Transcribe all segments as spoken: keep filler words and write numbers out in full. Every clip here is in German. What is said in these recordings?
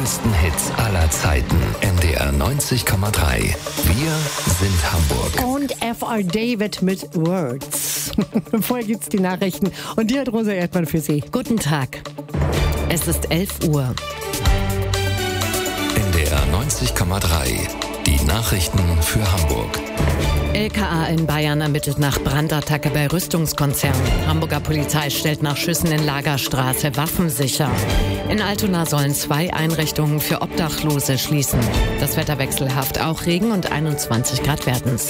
größten Hits aller Zeiten. N D R neunzig Komma drei. Wir sind Hamburg. Und F R David mit Words. Vorher gibt's die Nachrichten. Und die hat Rosa Erdmann für Sie. Guten Tag. Es ist elf Uhr. N D R neunzig Komma drei. Die Nachrichten für Hamburg. L K A in Bayern ermittelt nach Brandattacke bei Rüstungskonzern. Hamburger Polizei stellt nach Schüssen in Lagerstraße Waffen sicher. In Altona sollen zwei Einrichtungen für Obdachlose schließen. Das Wetter wechselhaft, auch Regen und einundzwanzig Grad werden's.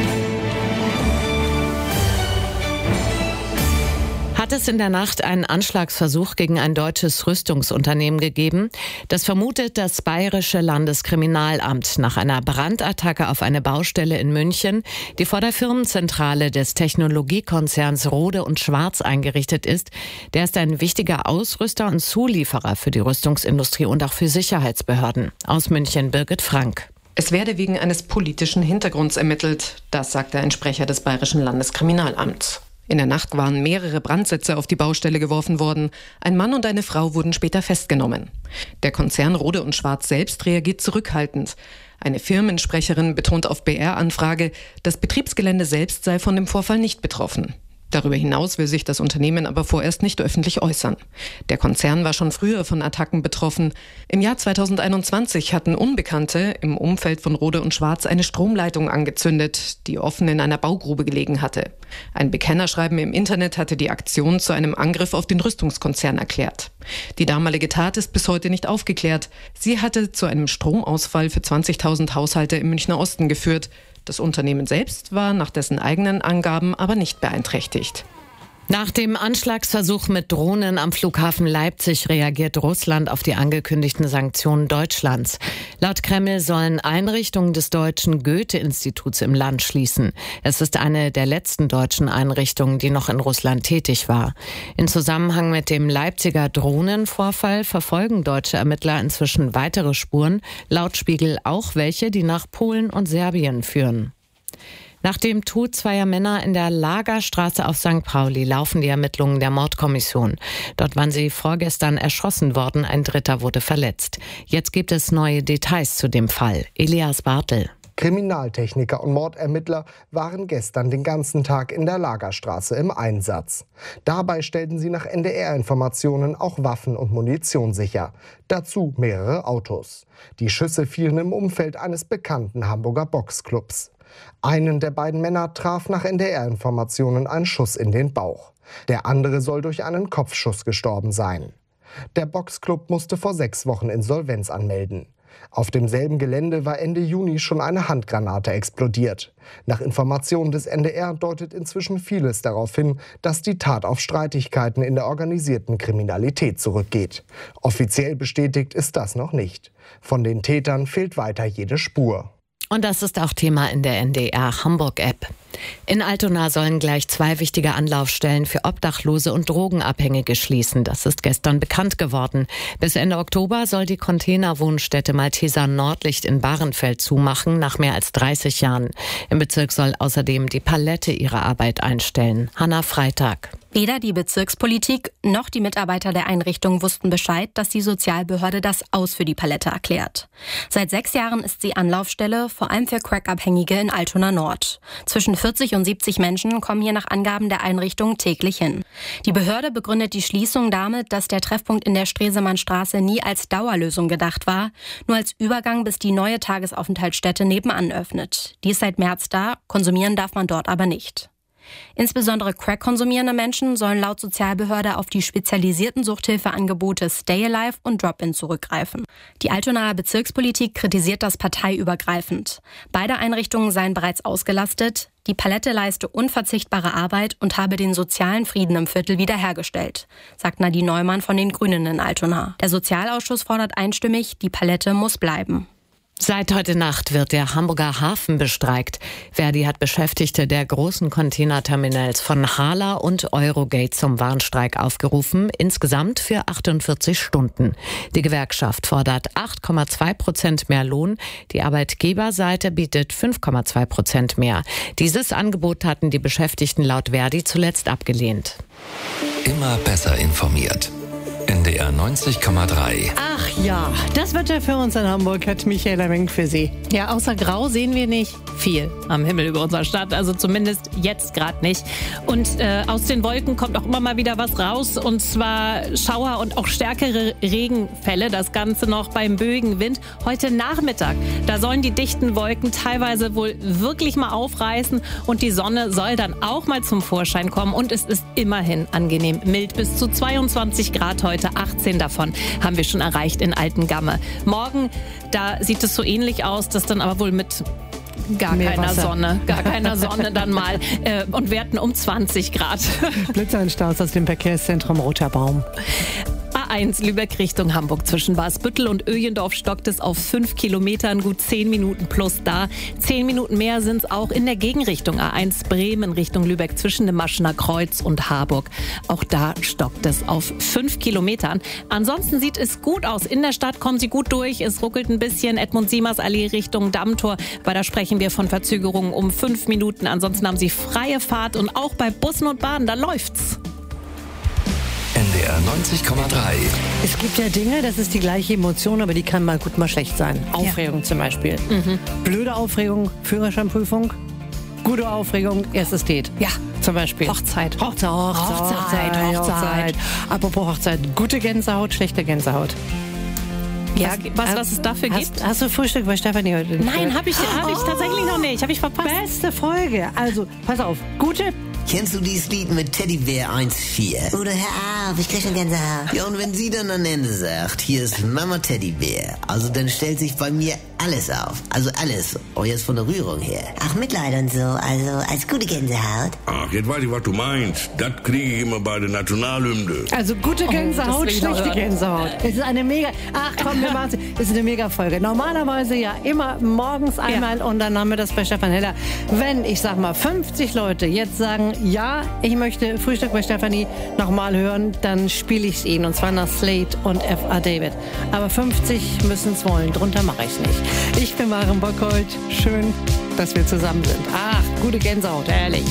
Hat es in der Nacht einen Anschlagsversuch gegen ein deutsches Rüstungsunternehmen gegeben? Das vermutet das Bayerische Landeskriminalamt nach einer Brandattacke auf eine Baustelle in München, die vor der Firmenzentrale des Technologiekonzerns Rohde und Schwarz eingerichtet ist. Der ist ein wichtiger Ausrüster und Zulieferer für die Rüstungsindustrie und auch für Sicherheitsbehörden. Aus München Birgit Frank. Es werde wegen eines politischen Hintergrunds ermittelt, das sagte ein Sprecher des Bayerischen Landeskriminalamts. In der Nacht waren mehrere Brandsätze auf die Baustelle geworfen worden. Ein Mann und eine Frau wurden später festgenommen. Der Konzern Rohde und Schwarz selbst reagiert zurückhaltend. Eine Firmensprecherin betont auf B R-Anfrage, das Betriebsgelände selbst sei von dem Vorfall nicht betroffen. Darüber hinaus will sich das Unternehmen aber vorerst nicht öffentlich äußern. Der Konzern war schon früher von Attacken betroffen. Im Jahr zweitausendeinundzwanzig hatten Unbekannte im Umfeld von Rohde und Schwarz eine Stromleitung angezündet, die offen in einer Baugrube gelegen hatte. Ein Bekennerschreiben im Internet hatte die Aktion zu einem Angriff auf den Rüstungskonzern erklärt. Die damalige Tat ist bis heute nicht aufgeklärt. Sie hatte zu einem Stromausfall für zwanzigtausend Haushalte im Münchner Osten geführt. Das Unternehmen selbst war nach dessen eigenen Angaben aber nicht beeinträchtigt. Nach dem Anschlagsversuch mit Drohnen am Flughafen Leipzig reagiert Russland auf die angekündigten Sanktionen Deutschlands. Laut Kreml sollen Einrichtungen des Deutschen Goethe-Instituts im Land schließen. Es ist eine der letzten deutschen Einrichtungen, die noch in Russland tätig war. In Zusammenhang mit dem Leipziger Drohnenvorfall verfolgen deutsche Ermittler inzwischen weitere Spuren, laut Spiegel auch welche, die nach Polen und Serbien führen. Nach dem Tod zweier Männer in der Lagerstraße auf Sankt Pauli laufen die Ermittlungen der Mordkommission. Dort waren sie vorgestern erschossen worden, ein Dritter wurde verletzt. Jetzt gibt es neue Details zu dem Fall. Elias Bartel. Kriminaltechniker und Mordermittler waren gestern den ganzen Tag in der Lagerstraße im Einsatz. Dabei stellten sie nach N D R-Informationen auch Waffen und Munition sicher. Dazu mehrere Autos. Die Schüsse fielen im Umfeld eines bekannten Hamburger Boxclubs. Einen der beiden Männer traf nach N D R-Informationen ein Schuss in den Bauch. Der andere soll durch einen Kopfschuss gestorben sein. Der Boxclub musste vor sechs Wochen Insolvenz anmelden. Auf demselben Gelände war Ende Juni schon eine Handgranate explodiert. Nach Informationen des N D R deutet inzwischen vieles darauf hin, dass die Tat auf Streitigkeiten in der organisierten Kriminalität zurückgeht. Offiziell bestätigt ist das noch nicht. Von den Tätern fehlt weiter jede Spur. Und das ist auch Thema in der N D R Hamburg-App. In Altona sollen gleich zwei wichtige Anlaufstellen für Obdachlose und Drogenabhängige schließen. Das ist gestern bekannt geworden. Bis Ende Oktober soll die Containerwohnstätte Malteser Nordlicht in Bahrenfeld zumachen, nach mehr als dreißig Jahren. Im Bezirk soll außerdem die Palette ihre Arbeit einstellen. Hanna Freitag. Weder die Bezirkspolitik noch die Mitarbeiter der Einrichtung wussten Bescheid, dass die Sozialbehörde das Aus für die Palette erklärt. Seit sechs Jahren ist sie Anlaufstelle, vor allem für Crack-Abhängige in Altona Nord. Zwischen vierzig und siebzig Menschen kommen hier nach Angaben der Einrichtung täglich hin. Die Behörde begründet die Schließung damit, dass der Treffpunkt in der Stresemannstraße nie als Dauerlösung gedacht war, nur als Übergang, bis die neue Tagesaufenthaltsstätte nebenan öffnet. Die ist seit März da, konsumieren darf man dort aber nicht. Insbesondere Crack-konsumierende Menschen sollen laut Sozialbehörde auf die spezialisierten Suchthilfeangebote Stay Alive und Drop-In zurückgreifen. Die Altonaer Bezirkspolitik kritisiert das parteiübergreifend. Beide Einrichtungen seien bereits ausgelastet. Die Palette leiste unverzichtbare Arbeit und habe den sozialen Frieden im Viertel wiederhergestellt, sagt Nadine Neumann von den Grünen in Altona. Der Sozialausschuss fordert einstimmig, die Palette muss bleiben. Seit heute Nacht wird der Hamburger Hafen bestreikt. Verdi hat Beschäftigte der großen Containerterminals von Hala und Eurogate zum Warnstreik aufgerufen, insgesamt für achtundvierzig Stunden. Die Gewerkschaft fordert acht Komma zwei Prozent mehr Lohn, die Arbeitgeberseite bietet fünf Komma zwei Prozent mehr. Dieses Angebot hatten die Beschäftigten laut Verdi zuletzt abgelehnt. Immer besser informiert. N N D R neunzig Komma drei. Ach ja, das Wetter für uns in Hamburg hat Michaela Menk für Sie. Ja, außer Grau sehen wir nicht viel am Himmel über unserer Stadt, also zumindest jetzt gerade nicht. Und äh, aus den Wolken kommt auch immer mal wieder was raus, und zwar Schauer und auch stärkere Regenfälle. Das Ganze noch beim böigen Wind. Heute Nachmittag, da sollen die dichten Wolken teilweise wohl wirklich mal aufreißen und die Sonne soll dann auch mal zum Vorschein kommen, und es ist immerhin angenehm mild. Bis zu zweiundzwanzig Grad heute, achtzehn davon haben wir schon erreicht in Altengamme. Morgen, da sieht es so ähnlich aus, dass dann aber wohl mit gar Mehr keiner Wasser. Sonne, gar keiner Sonne dann mal äh, und Werten um zwanzig Grad. Blitzeinstaus aus dem Verkehrszentrum Roter Baum. A eins Lübeck Richtung Hamburg. Zwischen Wasbüttel und Öjendorf stockt es auf fünf Kilometern, gut zehn Minuten plus da. Zehn Minuten mehr sind es auch in der Gegenrichtung. A eins Bremen Richtung Lübeck zwischen dem Maschener Kreuz und Harburg. Auch da stockt es auf fünf Kilometern. Ansonsten sieht es gut aus. In der Stadt kommen Sie gut durch. Es ruckelt ein bisschen. Edmund-Siemers-Allee Richtung Dammtor. Weil da sprechen wir von Verzögerungen um fünf Minuten. Ansonsten haben Sie freie Fahrt, und auch bei Bussen und Bahnen, da läuft's. N D R neunzig Komma drei. Es gibt ja Dinge, das ist die gleiche Emotion, aber die kann mal gut, mal schlecht sein. Aufregung ja. zum Beispiel. Mhm. Blöde Aufregung, Führerscheinprüfung. Gute Aufregung, erstes Date. Ja. Zum Beispiel. Hochzeit. Hochzeit, Hochzeit, Hochzeit, Hochzeit. Hochzeit. Apropos Hochzeit. Gute Gänsehaut, schlechte Gänsehaut. Ja, Hast- was, hast- was es dafür gibt? Hast, hast du Frühstück bei Stefanie heute? Nein, habe ich, hab ich tatsächlich noch nicht. Habe ich verpasst. Beste Folge. Also, pass auf. Gute. Kennst du dieses Lied mit Teddybär eins vier? Oder hör auf, ich krieg schon Gänsehaut. Ja, und wenn sie dann am Ende sagt, hier ist Mama Teddybär, also dann stellt sich bei mir alles auf. Also alles. Oh, jetzt von der Rührung her. Ach, Mitleid und so, also als gute Gänsehaut. Ach, jetzt weiß ich, was du meinst. Das kriege ich immer bei der Nationalhymne. Also gute Gänsehaut, das will ich noch schlechte hören. Gänsehaut. Es ist eine mega. Ach komm, wir machen's. Es ist eine mega Folge. Normalerweise ja immer morgens einmal und dann haben wir das bei Stefan Heller. Wenn, ich sag mal, fünfzig Leute jetzt sagen, ja, ich möchte Frühstück bei Stefanie nochmal hören, dann spiele ich es ihnen. Und zwar nach Slate und F A David. Aber fünfzig müssen es wollen. Drunter mache ich nicht. Ich bin Maren Bockholt. Schön, dass wir zusammen sind. Ach, gute Gänsehaut, ehrlich.